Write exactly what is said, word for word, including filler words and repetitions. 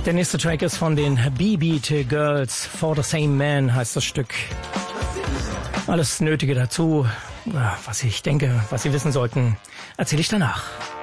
Der nächste Track ist von den B-Beat Girls. For the Same Man heißt das Stück. Alles Nötige dazu, was ich denke, was Sie wissen sollten, erzähle ich danach.